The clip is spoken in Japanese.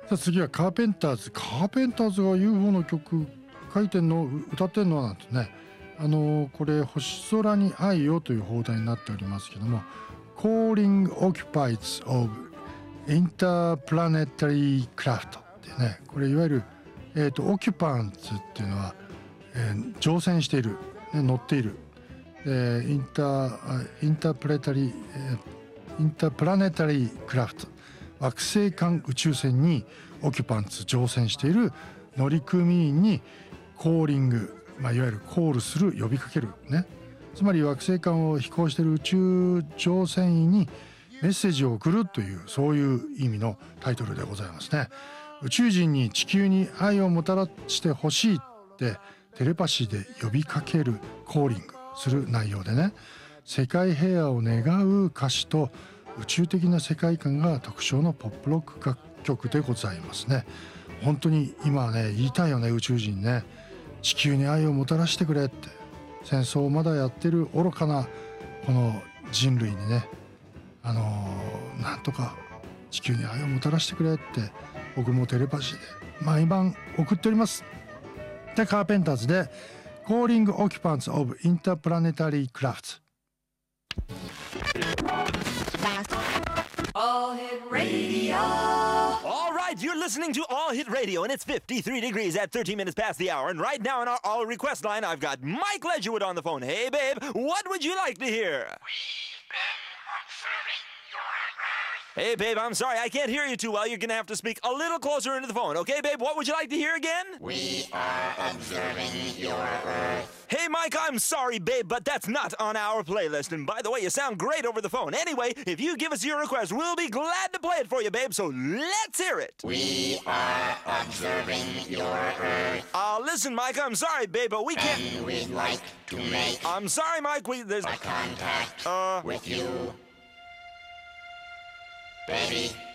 さあ次はカーペンターズが UFO の曲書いてんの歌ってんのなんてね、これ星空に愛よという放題になっておりますけども、 Calling Occupies of Interplanetary Craft ってね、これいわゆるオキュパンツっていうのは、乗船している、ね、乗っている、インタープラネタリークラフト、惑星間宇宙船にオキュパンツ乗船している乗組員にコーリング、いわゆるコールする、呼びかけるね。つまり惑星間を飛行している宇宙乗船員にメッセージを送るという、そういう意味のタイトルでございますね。宇宙人に地球に愛をもたらしてほしいってテレパシーで呼びかける、コーリングする内容でね、世界平和を願う歌詞と宇宙的な世界観が特徴のポップロック楽曲でございますね。本当に今はね、言いたいよね、宇宙人ね。地球に愛をもたらしてくれって。戦争をまだやってる愚かなこの人類にね、なんとか地球に愛をもたらしてくれって僕もテレパシーで毎晩送っております。で、カーペンターズで Calling Occupants of Interplanetary Craft。 All Hit Radio. All right, you're listening to All Hit Radio, and it's 53 degrees at 13 minutes past the hour. And right now on our All Request line, I've got Mike Ledgerwood on the phone. Hey, babe, what would you like to hear? Hey, babe, I'm sorry, I can't hear you too well. You're gonna have to speak a little closer into the phone. Okay, babe, what would you like to hear again? We are observing your Earth. Hey, Mike, I'm sorry, babe, but that's not on our playlist. And by the way, you sound great over the phone. Anyway, if you give us your request, we'll be glad to play it for you, babe, so let's hear it. We are observing your Earth. Listen, Mike, I'm sorry, babe, but we can't... And we'd like to make... I'm sorry, Mike, there's... a contact with you. Baby.